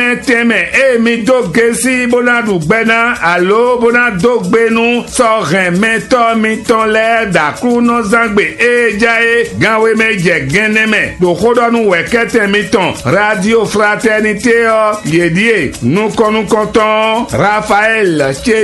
meteme mi do gesi bona du gbena alo bona do gbenu so remeto mi ton le da kru no zangbe jae ganwe me je geneme do kodonu wekete mi ton radio fraternité liedie nous konton Raphaël